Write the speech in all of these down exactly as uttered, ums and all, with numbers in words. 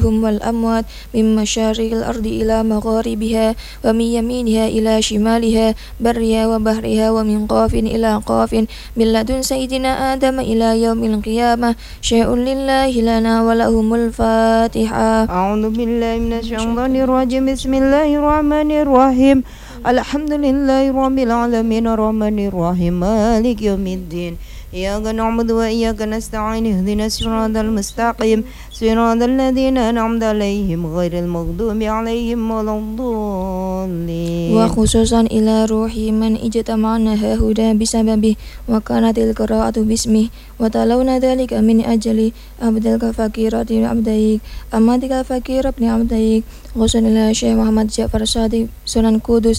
هم والأموات من مشارق الأرض إلى مغاربها ومن يمينها إلى شمالها برها وبحرها ومن قاف إلى قاف من لدن سيدنا آدم إلى يوم القيامة شيء لله لنا ولهم الفاتحة. أعوذ بالله من الشيطان الرجيم. بسم الله الرحمن الرحيم. الحمد لله رب العالمين الرحمن الرحيم مالك يوم الدين إياك نعبد وإياك نستعين اهدنا الصراط المستقيم صراط الذين أنعمت عليهم غير المغضوب عليهم ولا الضالين. وخصوصا إلى روح من اجتمعنا هدى بسببه وكانت القراءة باسمه وتلون ذلك من أجل عبدك فقيرة عبديك أمتك فقير ابن عبديك وصل إلى شيخ محمد جعفر صادق سنن Kudus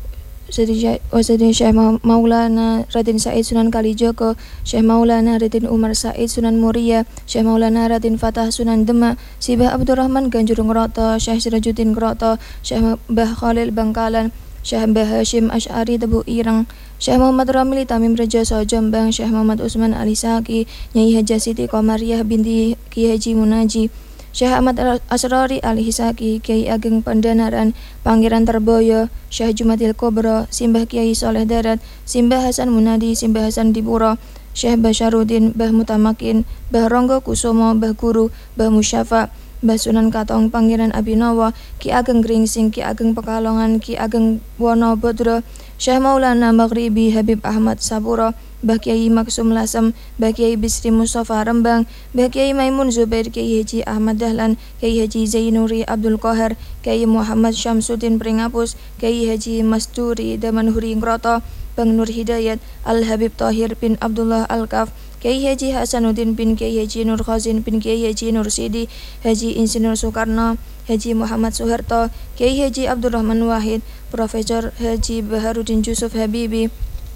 Wasidin Syekh Maulana Raden Said Sunan Kalijogo, Syekh Maulana Raden Umar Said Sunan Muria, Syekh Maulana Raden Fatah Sunan Demak, Sibah Abdurrahman Ganjur Ngroto, Syekh Sirajuddin Ngroto, Syekh Mbah Khalil Bangkalan, Syekh Mbah Hashim Asy'ari Tebu Ireng, Syekh Muhammad Ramli Tamim Rejoso Jombang, Syekh Muhammad Usman Ali Saki, Nyai Haja Siti Komariah binti Ki Haji Munaji, Syekh Ahmad Asrori Al-Hisaki, Kiai Ageng Pandanaran, Pangeran Terboyo, Syekh Jumatil Kobro, Simbah Kiai Soleh Darat, Simbah Hasan Munadi, Simbah Hasan Dipuro, Syekh Basyaruddin, Mbah Mutamakin, Mbah Ronggo Kusumo, Mbah Guru, Mbah Musyafa, Mbah Sunan Katong, Pangeran Abinowo, Ki Ageng Gringsing, Ki Ageng Pekalongan, Ki Ageng Wono Bodro, Syekh Maulana Maghribi Habib Ahmad Sapuro, Mbah Kiai Maksum Lasem, Mbah Kiai Bisri Mustafa Rembang, Mbah Kiai Maimun Zubair, Kiai Haji Ahmad Dahlan, Kiai Haji Zainuri Abdul Qahar, Kiai Muhammad Syamsuddin Pringapus, Kiai Haji Masturi Damanhuri Ngroto, Bang Nur Hidayat, Al Habib Tahir bin Abdullah Al-Kaf, Kiai Haji Hasanuddin bin Kiai Haji Nur Khazin bin Kiai Haji Nur Sidi, Haji Insinyur Soekarno, Haji Muhammad Soeharto, Kiai Haji Abdurrahman Wahid, Profesor Haji Baharudin Yusuf Habibi,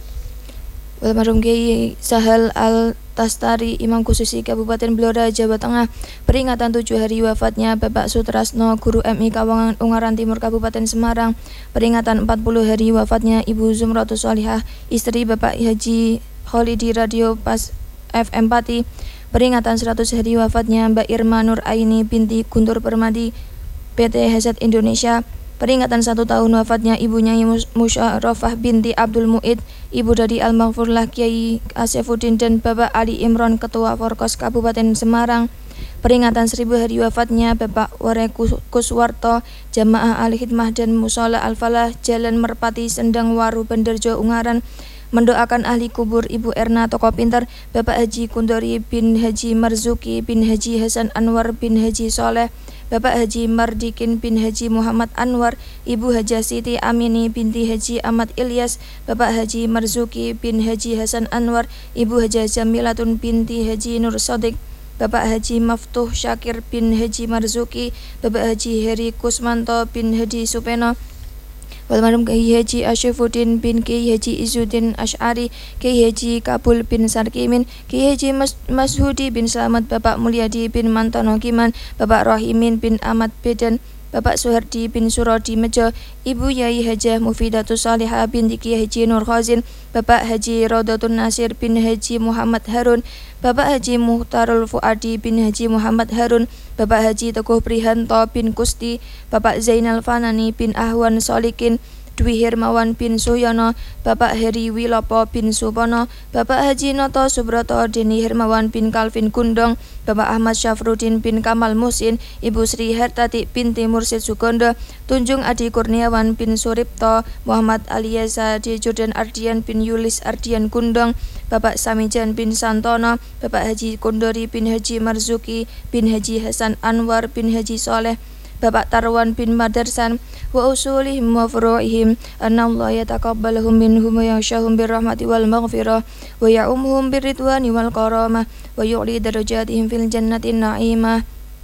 Almarhum Kiai Sahal Al-Tastari, Imam Khususi Kabupaten Blora, Jawa Tengah. Peringatan tujuh hari wafatnya Bapak Sutrasno, Guru M I Kawangan Ungaran Timur Kabupaten Semarang. Peringatan empat puluh hari wafatnya Ibu Zumratus Solihah, istri Bapak Haji Kholidi Radio Pas F M Pati. Peringatan seratus hari wafatnya Mbak Irma Nur Aini binti Guntur Permadi, P T Hesed Indonesia. Peringatan satu tahun wafatnya Ibu Nyai Musyarofah binti Abdul Muid, Ibu dari Al-Maghfurlah Kiai Asefuddin dan Bapak Ali Imron, Ketua Forkos Kabupaten Semarang. Peringatan seribu hari wafatnya Bapak Ware Kuswarto, Jamaah Al-Hidmah dan Musola Al-Falah, Jalan Merpati Sendang Waru Bandarjo Ungaran. Mendoakan ahli kubur Ibu Erna Toko Pintar, Bapak Haji Kundori bin Haji Marzuki bin Haji Hasan Anwar bin Haji Soleh, Bapak Haji Mardikin bin Haji Muhammad Anwar, Ibu Haja Siti Amini binti Haji Ahmad Ilyas, Bapak Haji Marzuki bin Haji Hasan Anwar, Ibu Haja Jamilatun binti Haji Nur Sodik, Bapak Haji Maftuh Syakir bin Haji Marzuki, Bapak Haji Heri Kusmanto bin Haji Supeno, Almarhum Kiai Haji Asyifuddin bin Kiai Haji Izzuddin Asy'ari, Kiai Haji Kabul bin Sarkimin, Kiai Haji Mas Mashudi bin Slamet, Bapak Mulyadi bin Mantono Kiman, Bapak Rohimin bin Ahmad Bedan, Bapak Suhardi bin Surodi Mejo, Ibu Yai Hajah Mufidatus Salihah binti Kiai Haji Nur Khazin, Bapak Haji Rodatun Nasir bin Haji Muhammad Harun, Bapak Haji Muhtarul Fuadi bin Haji Muhammad Harun, Bapak Haji Teguh Prihanto bin Kusti, Bapak Zainal Fanani bin Ahwan Solikin, Dwi Hermawan bin Suyono, Bapak Heri Wilopo bin Supono, Bapak Haji Noto Subroto, Deni Hermawan bin Kalvin Gundong, Bapak Ahmad Syafruddin bin Kamal Musin, Ibu Sri Hertati binti Mursid Sugondo, Tunjung Adi Kurniawan bin Suripto, Muhammad Aliasa di Jordan Ardian bin Yulis Ardian Gundong, Bapak Samijan bin Santono, Bapak Haji Kundori bin Haji Marzuki bin Haji Hasan Anwar bin Haji Soleh, Bapak Tarwan bin Madarsan, wa usulihim wa furu'ihim, anna Allah yataqabbalahum minhum wa yashahum birrahmati wal maghfirah, wa ya'umuhum birridwani wal karamah, wa yu'li darajatihim fil jannati na'imah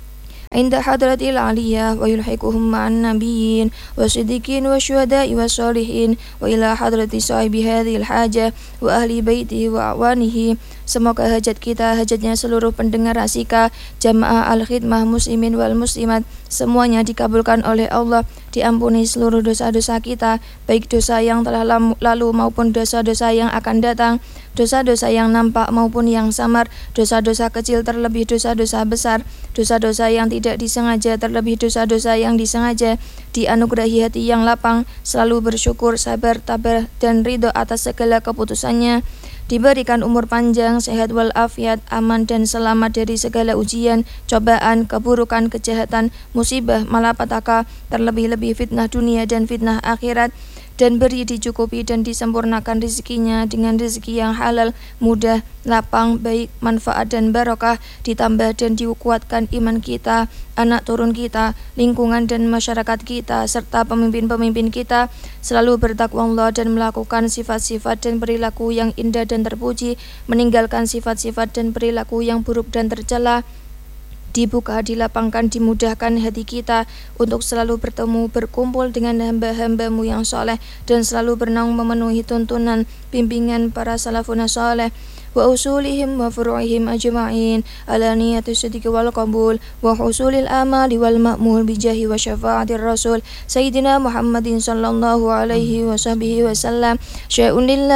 inda hadratil aliyah, wa yulhiquhum ma'an nabiyyin wa siddiqin wa syuhada'i wa salihin, wa ila hadrati sahibi hadhil hajah wa ahli baitihi wa awanihi Semoga hajat kita, hajatnya seluruh pendengar Asika, jamaah al-khidmah, muslimin wal muslimat, semuanya dikabulkan oleh Allah, diampuni seluruh dosa-dosa kita, baik dosa yang telah lalu maupun dosa-dosa yang akan datang, dosa-dosa yang nampak maupun yang samar, dosa-dosa kecil terlebih dosa-dosa besar, dosa-dosa yang tidak disengaja terlebih dosa-dosa yang disengaja, dianugerahi hati yang lapang, selalu bersyukur, sabar, tabah, dan ridho atas segala keputusannya, diberikan umur panjang, sehat walafiat, aman dan selamat dari segala ujian, cobaan, keburukan, kejahatan, musibah, malapetaka, terlebih-lebih fitnah dunia dan fitnah akhirat, dan beri dicukupi dan disempurnakan rezekinya dengan rezeki yang halal, mudah, lapang, baik, manfaat dan barokah, ditambah dan dikuatkan iman kita, anak turun kita, lingkungan dan masyarakat kita, serta pemimpin-pemimpin kita selalu bertakwa Allah dan melakukan sifat-sifat dan perilaku yang indah dan terpuji, meninggalkan sifat-sifat dan perilaku yang buruk dan tercela, dibuka, dilapangkan, dimudahkan hati kita untuk selalu bertemu, berkumpul dengan hamba-hambamu yang soleh, dan selalu bernaung memenuhi tuntunan, bimbingan para salafun soleh, wa usulihim wa furu'ihim ajma'in, ala niyati sidiki wal qabul, wa husulil amali wal ma'mul bijahi wa syafa'atir rasul, Sayyidina Muhammadin sallallahu alaihi wa sahbihi wa sallam, syai'un lillah